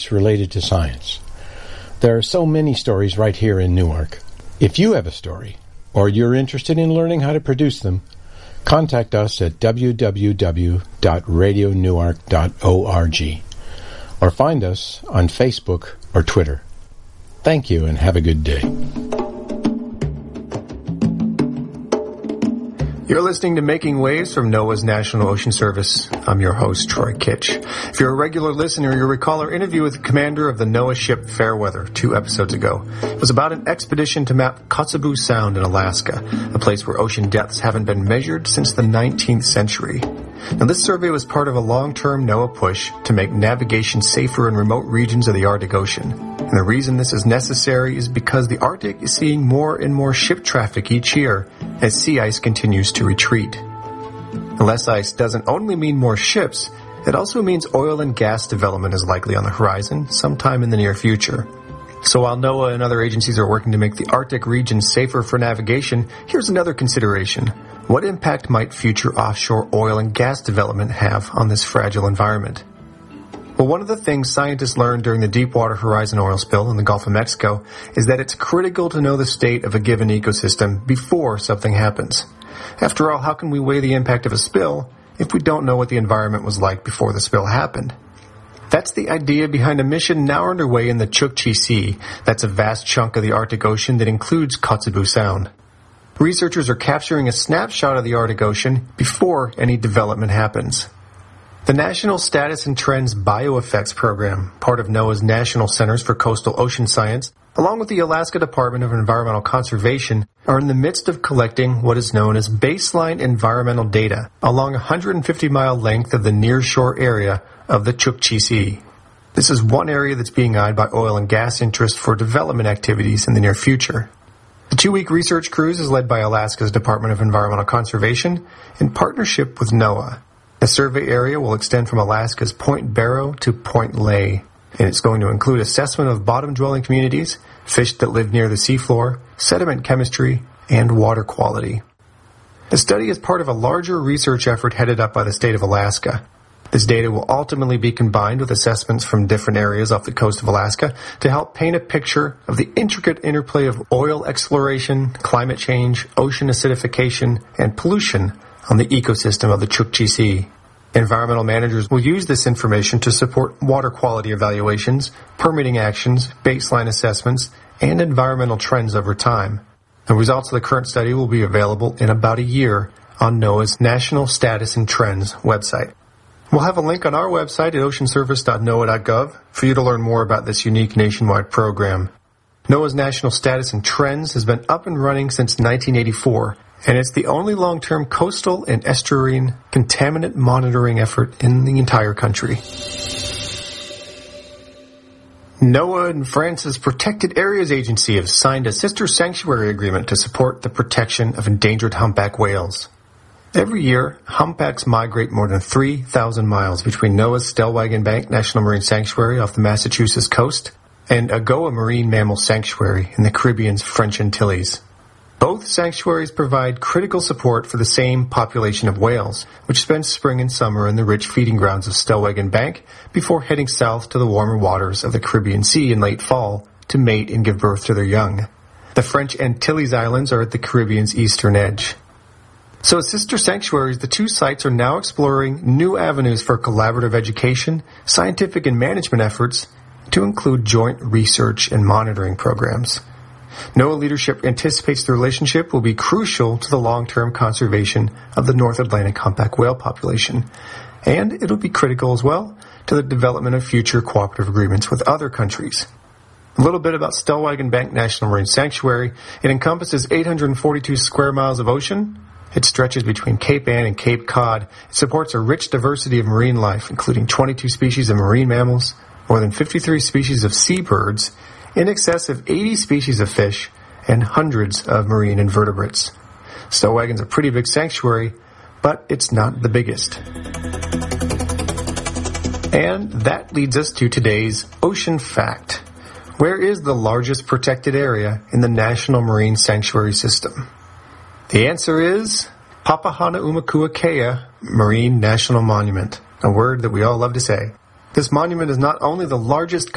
related to science. There are so many stories right here in Newark. If you have a story, or you're interested in learning how to produce them, contact us at www.radionewark.org or find us on Facebook or Twitter. Thank you and have a good day. You're listening to Making Waves from NOAA's National Ocean Service. I'm your host, Troy Kitch. If you're a regular listener, you'll recall our interview with the commander of the NOAA ship Fairweather 2 episodes ago. It was about an expedition to map Kotzebue Sound in Alaska, a place where ocean depths haven't been measured since the 19th century. Now, this survey was part of a long-term NOAA push to make navigation safer in remote regions of the Arctic Ocean. And the reason this is necessary is because the Arctic is seeing more and more ship traffic each year as sea ice continues to retreat. And less ice doesn't only mean more ships, it also means oil and gas development is likely on the horizon sometime in the near future. So while NOAA and other agencies are working to make the Arctic region safer for navigation, here's another consideration. What impact might future offshore oil and gas development have on this fragile environment? Well, one of the things scientists learned during the Deepwater Horizon oil spill in the Gulf of Mexico is that it's critical to know the state of a given ecosystem before something happens. After all, how can we weigh the impact of a spill if we don't know what the environment was like before the spill happened? That's the idea behind a mission now underway in the Chukchi Sea. That's a vast chunk of the Arctic Ocean that includes Kotzebue Sound. Researchers are capturing a snapshot of the Arctic Ocean before any development happens. The National Status and Trends Bioeffects Program, part of NOAA's National Centers for Coastal Ocean Science, along with the Alaska Department of Environmental Conservation, are in the midst of collecting what is known as baseline environmental data along a 150-mile length of the nearshore area of the Chukchi Sea. This is one area that's being eyed by oil and gas interests for development activities in the near future. The 2-week research cruise is led by Alaska's Department of Environmental Conservation in partnership with NOAA. The survey area will extend from Alaska's Point Barrow to Point Lay, and it's going to include assessment of bottom-dwelling communities, fish that live near the seafloor, sediment chemistry, and water quality. The study is part of a larger research effort headed up by the state of Alaska. This data will ultimately be combined with assessments from different areas off the coast of Alaska to help paint a picture of the intricate interplay of oil exploration, climate change, ocean acidification, and pollution on the ecosystem of the Chukchi Sea. Environmental managers will use this information to support water quality evaluations, permitting actions, baseline assessments, and environmental trends over time. The results of the current study will be available in about a year on NOAA's National Status and Trends website. We'll have a link on our website at oceanservice.noaa.gov for you to learn more about this unique nationwide program. NOAA's National Status and Trends has been up and running since 1984, and it's the only long-term coastal and estuarine contaminant monitoring effort in the entire country. NOAA and France's Protected Areas Agency have signed a sister sanctuary agreement to support the protection of endangered humpback whales. Every year, humpbacks migrate more than 3,000 miles between NOAA's Stellwagen Bank National Marine Sanctuary off the Massachusetts coast and AGOA Marine Mammal Sanctuary in the Caribbean's French Antilles. Both sanctuaries provide critical support for the same population of whales, which spend spring and summer in the rich feeding grounds of Stellwagen Bank before heading south to the warmer waters of the Caribbean Sea in late fall to mate and give birth to their young. The French Antilles Islands are at the Caribbean's eastern edge. So as sister sanctuaries, the two sites are now exploring new avenues for collaborative education, scientific and management efforts to include joint research and monitoring programs. NOAA leadership anticipates the relationship will be crucial to the long-term conservation of the North Atlantic humpback whale population, and it'll be critical as well to the development of future cooperative agreements with other countries. A little bit about Stellwagen Bank National Marine Sanctuary. It encompasses 842 square miles of ocean. It stretches between Cape Ann and Cape Cod. It supports a rich diversity of marine life, including 22 species of marine mammals, more than 53 species of seabirds, in excess of 80 species of fish, and hundreds of marine invertebrates. Stellwagen's a pretty big sanctuary, but it's not the biggest. And that leads us to today's Ocean Fact. Where is the largest protected area in the National Marine Sanctuary System? The answer is Papahanaumokuakea Marine National Monument, a word that we all love to say. This monument is not only the largest